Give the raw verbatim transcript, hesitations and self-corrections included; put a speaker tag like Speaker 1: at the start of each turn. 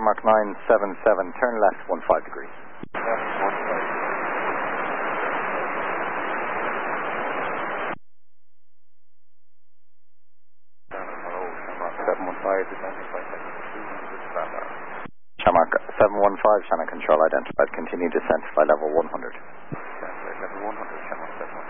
Speaker 1: Shamrock nine seven seven, turn left one five degrees. Shamrock seven one five, Shannon Control identified. Continue descent by level one hundred.